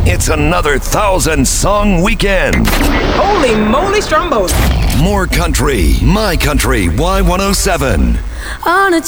It's another 1,000-song weekend. Holy moly, Stromboli. More country, my country, Y107. On a